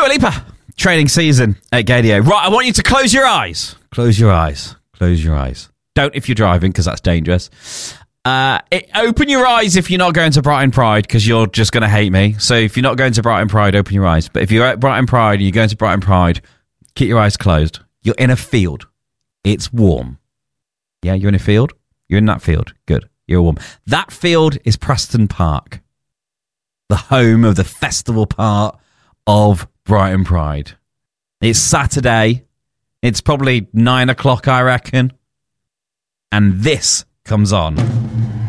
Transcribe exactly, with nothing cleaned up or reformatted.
Dua Lipa, training season at Gadio. Right, I want you to close your eyes. Close your eyes. Close your eyes. Don't if you're driving, because that's dangerous. Uh, it, open your eyes if you're not going to Brighton Pride, because you're just going to hate me. So if you're not going to Brighton Pride, open your eyes. But if you're at Brighton Pride and you're going to Brighton Pride, keep your eyes closed. You're in a field. It's warm. Yeah, you're in a field. You're in that field. Good. You're warm. That field is Preston Park, the home of the festival part of Brighton Pride. It's Saturday. It's probably nine o'clock, I reckon. And this comes on.